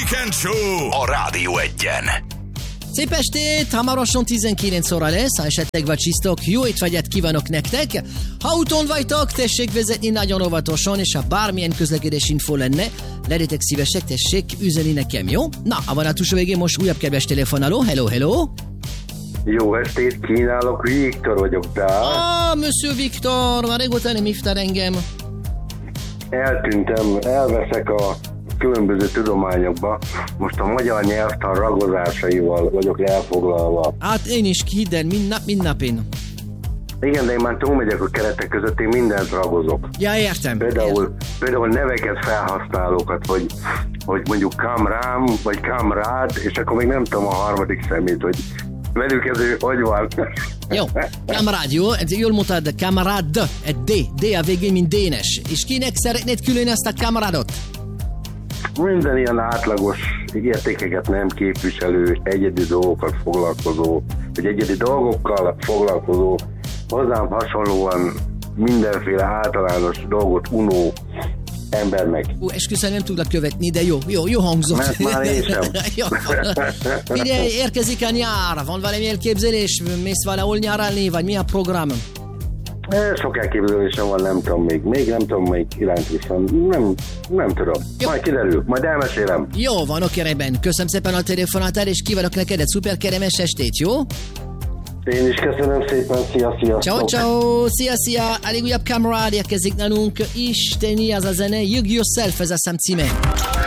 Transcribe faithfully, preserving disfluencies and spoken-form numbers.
Weekend Show a Rádió Egyen. Szép estét! Hamarosan tizenkilenc óra lesz, ha esetleg vacsisztok, jó étvágyat kívánok nektek! Ha autón vagytok, tessék vezetni nagyon óvatosan, és ha bármilyen közlekedés info lenne, legyetek szívesek, tessék üzeni nekem, jó? Na, a vonatúsó végén most újabb kedves telefonáló, hello, hello! Jó estét kínálok, Viktor vagyok, de... Ah, Monsieur Viktor, már régóta nem hívtál engem. Eltűntem, elveszek a különböző tudományokba. Most a magyar nyelvtan ragozásaival vagyok elfoglalva. Hát én is, hidd el, mind nap, mind nap én. Igen, de én már túlmegyek a keretek között, én mindent ragozok. Ja, értem. Például, értem. például neveket, felhasználókat, hogy, hogy mondjuk kamrám, vagy kamrád, és akkor még nem tudom a harmadik szemét, hogy velük ez hogy van. Jó, kamerád, jó? Jól mondtad, kamerád, egy D, D a végén, mint Dénes. És kinek szeretnéd különni azt a kamerádot? Minden ilyen átlagos értékeket nem képviselő, egyedi dolgokat foglalkozó, vagy egyedi dolgokkal foglalkozó, hozzám hasonlóan mindenféle általános dolgot unó embernek. Ú, esküszöm, nem tudlak követni, de jó, jó, jó hangzott. Mert már én sem. Figyelj, érkezik a nyár, van valami elképzelés, mész valahol nyaralni, vagy mi a program? Sok elképzelésem van, nem tudom még. Még nem tudom még irányt viszont. Nem, nem tudom. Jó. Majd kiderül, majd elmesélem. Jó van, oké, rendben. Köszönöm szépen a telefonátál, és kívánok neked egy szuper keremes estét, jó? Én is köszönöm szépen, szia, szia. Ciao, ciao, szia, szia. Elég újabb kamerád érkezik nálunk. Isteni az a zene, You Yourself, ez a szám címe.